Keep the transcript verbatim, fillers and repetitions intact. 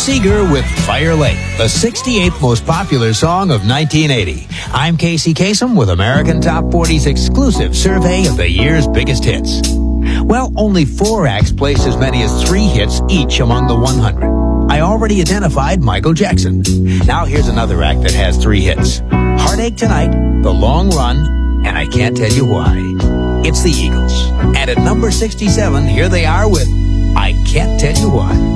Seeger with Fire Lake, the sixty-eighth most popular song of nineteen eighty. I'm Casey Kasem with American Top forty's exclusive survey of the year's biggest hits. Well, only four acts placed as many as three hits each among the one hundred. I already identified Michael Jackson. Now here's another act that has three hits. Heartache Tonight, The Long Run, and I Can't Tell You Why. It's the Eagles. And at number sixty-seven, here they are with I Can't Tell You Why.